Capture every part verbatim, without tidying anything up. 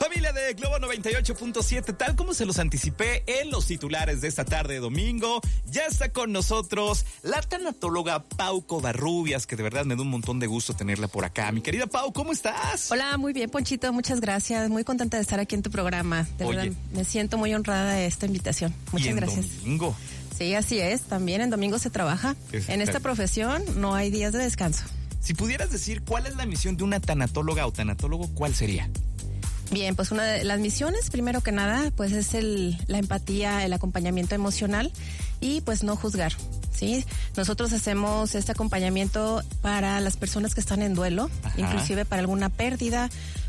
Familia de Globo noventa y ocho punto siete, tal como se los anticipé en los titulares de esta tarde de domingo, ya está con nosotros la tanatóloga Pau Covarrubias, que de verdad me da un montón de gusto tenerla por acá. Mi querida Pau, ¿cómo estás? Hola, muy bien, Ponchito, muchas gracias. Muy contenta de estar aquí en tu programa. De Oye. verdad, me siento muy honrada de esta invitación. Muchas ¿Y en gracias. domingo? Sí, así es. También en domingo se trabaja. Es- En esta profesión no hay días de descanso. Si pudieras decir cuál es la misión de una tanatóloga o tanatólogo, ¿cuál sería? Bien, pues una de las misiones, primero que nada, pues es el, la empatía, el acompañamiento emocional y pues no juzgar, ¿sí? Nosotros hacemos este acompañamiento para las personas que están en duelo, Ajá. inclusive para alguna pérdida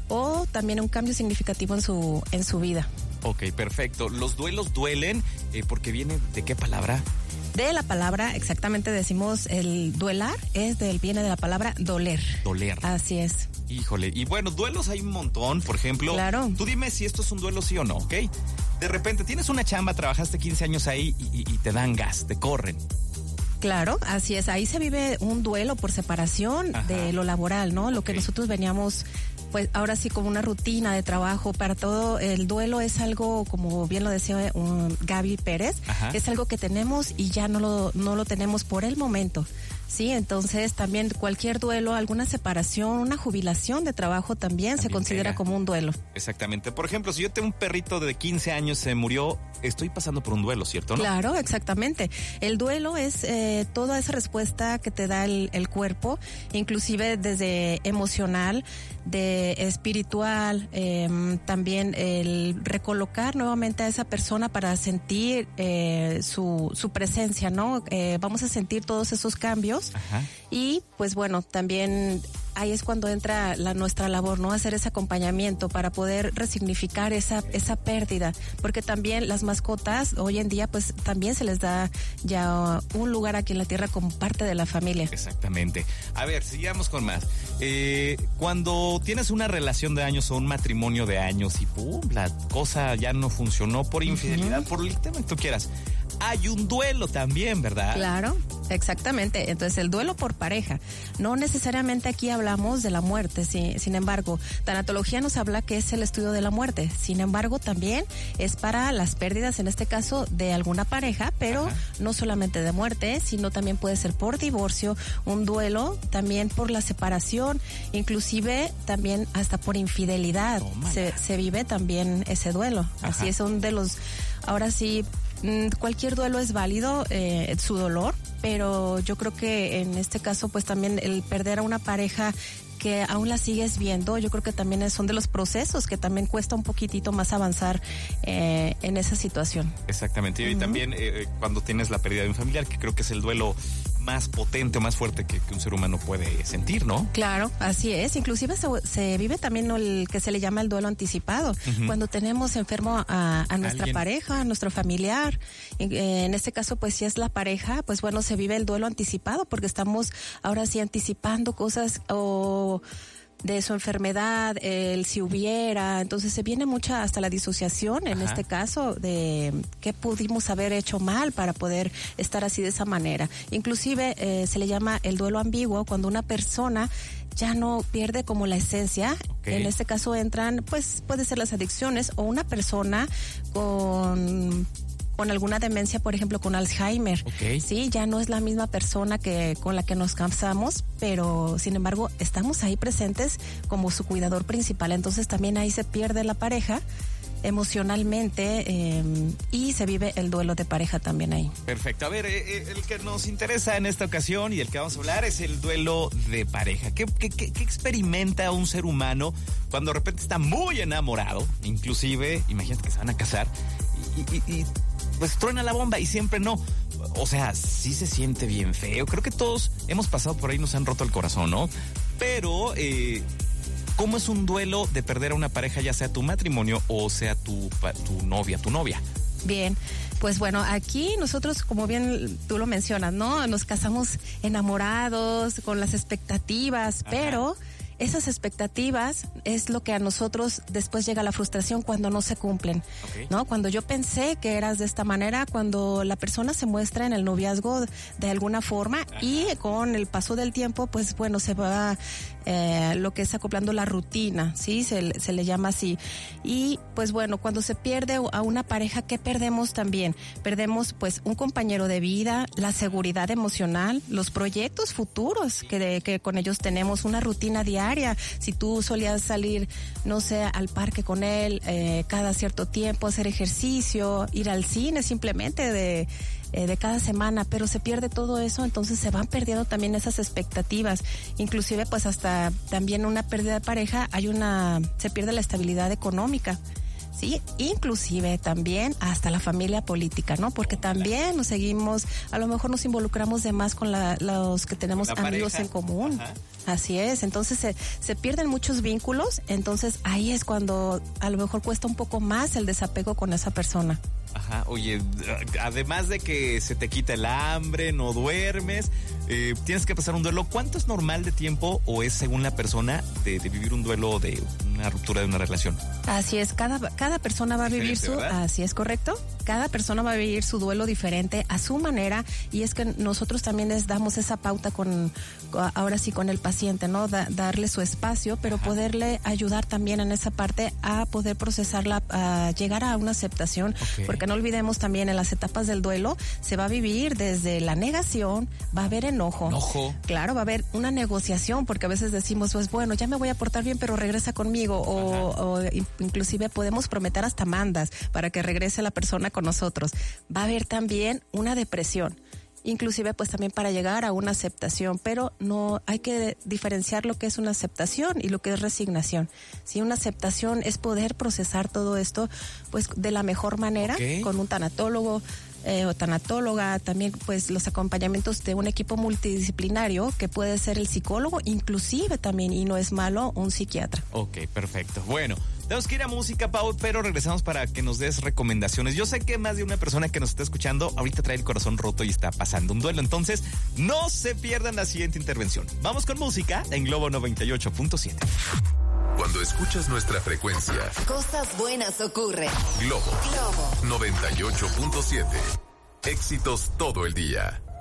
o también un cambio significativo en su, en su vida. Ok, perfecto. Los duelos duelen eh, porque viene ¿de qué palabra? De la palabra, exactamente decimos el duelar, es del, viene de la palabra doler. Doler. Así es. Híjole, y bueno, duelos hay un montón, por ejemplo. Claro. Tú dime si esto es un duelo sí o no, ¿ok? De repente tienes una chamba, trabajaste quince años ahí y, y, y te dan gas, te corren. Claro, así es. Ahí se vive un duelo por separación Ajá. de lo laboral, ¿no? Lo que Ok. nosotros veníamos, pues ahora sí como una rutina de trabajo. Para todo el duelo es algo, como bien lo decía um, Gaby Pérez, Ajá. es algo que tenemos y ya no lo, no lo tenemos por el momento. Sí, entonces también cualquier duelo, alguna separación, una jubilación de trabajo también, se También considera pega. como un duelo. Exactamente. Por ejemplo, si yo tengo un perrito de quince años, se murió, estoy pasando por un duelo, ¿cierto? ¿No? Claro, exactamente. El duelo es eh, toda esa respuesta que te da el, el cuerpo, inclusive desde emocional, de espiritual, eh, también el recolocar nuevamente a esa persona para sentir eh, su, su presencia, ¿no? Eh, vamos a sentir todos esos cambios. Ajá. Y pues bueno, también ahí es cuando entra la nuestra labor, ¿no? Hacer ese acompañamiento para poder resignificar esa esa pérdida, porque también las mascotas hoy en día pues también se les da ya un lugar aquí en la tierra como parte de la familia. Exactamente. A ver, sigamos con más. Eh, cuando tienes una relación de años o un matrimonio de años y pum, la cosa ya no funcionó por infidelidad, uh-huh. por el tema que tú quieras, hay un duelo también, ¿verdad? Claro, exactamente. Entonces el duelo por pareja, no necesariamente aquí hablamos de la muerte, sí, sin embargo, tanatología nos habla que es el estudio de la muerte, sin embargo también es para las pérdidas, en este caso de alguna pareja, pero Ajá. no solamente de muerte, sino también puede ser por divorcio, un duelo, también por la separación, inclusive también hasta por infidelidad, se, se vive también ese duelo. Ajá. Así es, un de los, ahora sí, cualquier duelo es válido, eh, su dolor, pero yo creo que en este caso pues también el perder a una pareja que aún la sigues viendo, yo creo que también son de los procesos que también cuesta un poquitito más avanzar eh, en esa situación. Exactamente, y uh-huh. también eh, cuando tienes la pérdida de un familiar, que creo que es el duelo más potente o más fuerte que, que un ser humano puede sentir, ¿no? Claro, así es. Inclusive se, se vive también el que se le llama el duelo anticipado. Uh-huh. Cuando tenemos enfermo a, a nuestra ¿Alguien? pareja, a nuestro familiar. En, en este caso, pues si es la pareja, pues bueno, se vive el duelo anticipado porque estamos ahora sí anticipando cosas o de su enfermedad, el si hubiera, entonces se viene mucha hasta la disociación en Ajá. este caso de qué pudimos haber hecho mal para poder estar así de esa manera. Inclusive eh, se le llama el duelo ambiguo cuando una persona ya no pierde como la esencia, okay. En este caso entran, pues puede ser las adicciones o una persona con con alguna demencia, por ejemplo, con Alzheimer. Okay. Sí, ya no es la misma persona que con la que nos casamos, pero sin embargo estamos ahí presentes como su cuidador principal. Entonces también ahí se pierde la pareja emocionalmente eh, y se vive el duelo de pareja también ahí. Perfecto. A ver, eh, el que nos interesa en esta ocasión y del que vamos a hablar es el duelo de pareja. ¿Qué, qué, qué, qué experimenta un ser humano cuando de repente está muy enamorado? Inclusive, imagínate que se van a casar y, y, y pues truena la bomba y siempre no. O sea, sí se siente bien feo. Creo que todos hemos pasado por ahí, nos han roto el corazón, ¿no? Pero, eh, ¿cómo es un duelo de perder a una pareja, ya sea tu matrimonio o sea tu, tu novia, tu novia? Bien, pues bueno, aquí nosotros, como bien tú lo mencionas, ¿no? Nos casamos enamorados, con las expectativas, Ajá. pero esas expectativas es lo que a nosotros después llega la frustración cuando no se cumplen, okay. ¿no? Cuando yo pensé que eras de esta manera, cuando la persona se muestra en el noviazgo de alguna forma, ajá. y con el paso del tiempo, pues bueno, se va eh, lo que es acoplando la rutina, ¿sí? Se, se le llama así. Y pues bueno, cuando se pierde a una pareja, ¿qué perdemos también? Perdemos pues un compañero de vida, la seguridad emocional, los proyectos futuros que, que con ellos tenemos, una rutina diaria. Si tú solías salir, no sé, al parque con él eh, cada cierto tiempo, hacer ejercicio, ir al cine simplemente de de cada semana, pero se pierde todo eso, entonces se van perdiendo también esas expectativas, inclusive pues hasta también una pérdida de pareja, hay una, se pierde la estabilidad económica, sí, inclusive también hasta la familia política, ¿no? Porque también nos seguimos, a lo mejor nos involucramos de más con la, los que tenemos la amigos pareja en común. Ajá. Así es, entonces se, se pierden muchos vínculos, entonces ahí es cuando a lo mejor cuesta un poco más el desapego con esa persona. Ajá, oye, además de que se te quita el hambre, no duermes, eh, tienes que pasar un duelo. ¿Cuánto es normal de tiempo o es según la persona de, de vivir un duelo de una ruptura de una relación? Así es, cada, cada persona va a vivir su, ¿verdad? Así es, correcto. Cada persona va a vivir su duelo diferente a su manera, y es que nosotros también les damos esa pauta con, ahora sí con el paciente, ¿no? Da, darle su espacio, pero ajá. poderle ayudar también en esa parte a poder procesarla, a llegar a una aceptación, okay. porque no olvidemos también en las etapas del duelo se va a vivir desde la negación, va a haber enojo. Enojo. Claro, va a haber una negociación, porque a veces decimos, pues bueno, ya me voy a portar bien, pero regresa conmigo, o, o inclusive podemos prometer hasta mandas para que regrese la persona con nosotros. Va a haber también una depresión, inclusive pues también para llegar a una aceptación, pero no hay que diferenciar lo que es una aceptación y lo que es resignación. Si una aceptación es poder procesar todo esto pues de la mejor manera, okay. con un tanatólogo eh, o tanatóloga, también pues los acompañamientos de un equipo multidisciplinario que puede ser el psicólogo, inclusive también, y no es malo, un psiquiatra. Ok, perfecto. Bueno, tenemos que ir a música, Pau, pero regresamos para que nos des recomendaciones. Yo sé que más de una persona que nos está escuchando ahorita trae el corazón roto y está pasando un duelo, entonces no se pierdan la siguiente intervención. Vamos con música en Globo noventa y ocho punto siete. Cuando escuchas nuestra frecuencia, cosas buenas ocurren. Globo, Globo noventa y ocho punto siete. Éxitos todo el día.